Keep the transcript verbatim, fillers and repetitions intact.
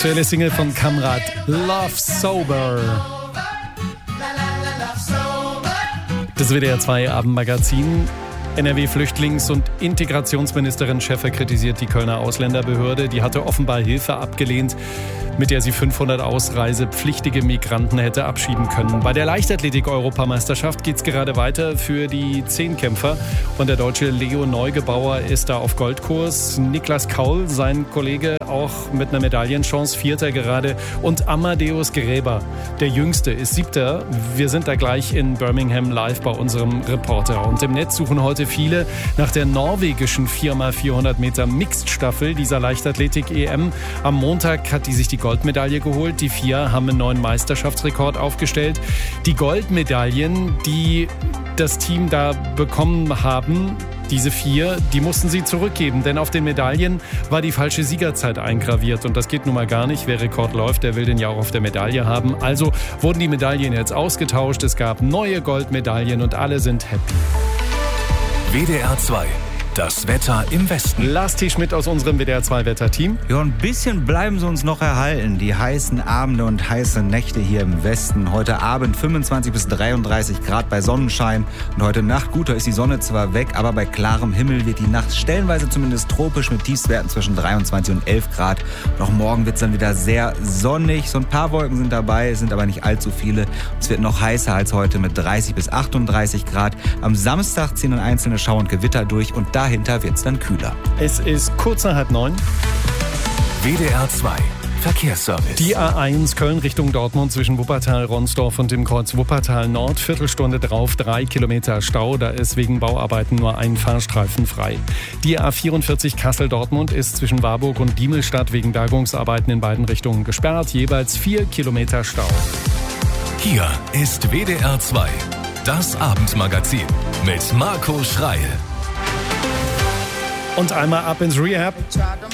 aktuelle Single von Kamrat, Love Sober. Das W D R zwei Abendmagazin. N R W-Flüchtlings- und Integrationsministerin Schäfer kritisiert die Kölner Ausländerbehörde. Die hatte offenbar Hilfe abgelehnt, mit der sie fünfhundert ausreisepflichtige Migranten hätte abschieben können. Bei der Leichtathletik-Europameisterschaft geht es gerade weiter für die Zehnkämpfer. Und der Deutsche Leo Neugebauer ist da auf Goldkurs. Niklas Kaul, sein Kollege, auch mit einer Medaillenchance, Vierter gerade. Und Amadeus Gräber, der Jüngste, ist Siebter. Wir sind da gleich in Birmingham live bei unserem Reporter. Und im Netz suchen heute viele nach der norwegischen vier mal vierhundert Meter Mixed-Staffel dieser Leichtathletik-E M. Am Montag hat die sich die Goldmedaille geholt. Die vier haben einen neuen Meisterschaftsrekord aufgestellt. Die Goldmedaillen, die das Team da bekommen haben, diese vier, die mussten sie zurückgeben, denn auf den Medaillen war die falsche Siegerzeit eingraviert und das geht nun mal gar nicht. Wer Rekord läuft, der will den ja auch auf der Medaille haben. Also wurden die Medaillen jetzt ausgetauscht, es gab neue Goldmedaillen und alle sind happy. W D R zwei. Das Wetter im Westen. Lars Schmidt aus unserem W D R zwei Wetterteam. Ja, ein bisschen bleiben sie uns noch erhalten. Die heißen Abende und heiße Nächte hier im Westen. Heute Abend fünfundzwanzig bis dreiunddreißig Grad bei Sonnenschein. Und heute Nacht, gut, da ist die Sonne zwar weg, aber bei klarem Himmel wird die Nacht stellenweise zumindest tropisch mit Tiefstwerten zwischen dreiundzwanzig und elf Grad. Und auch morgen wird es dann wieder sehr sonnig. So ein paar Wolken sind dabei, sind aber nicht allzu viele. Es wird noch heißer als heute mit dreißig bis achtunddreißig Grad. Am Samstag ziehen dann einzelne Schauer und Gewitter durch und da Dahinter wird es dann kühler. Es ist kurz nach halb neun. W D R zwei Verkehrsservice. Die A eins Köln Richtung Dortmund zwischen Wuppertal, Ronsdorf und dem Kreuz Wuppertal Nord. Viertelstunde drauf, drei Kilometer Stau. Da ist wegen Bauarbeiten nur ein Fahrstreifen frei. Die A vierundvierzig Kassel-Dortmund ist zwischen Warburg und Diemelstadt wegen Bergungsarbeiten in beiden Richtungen gesperrt. Jeweils vier Kilometer Stau. Hier ist W D R zwei, das Abendmagazin mit Marco Schreil. Und einmal ab ins Rehab.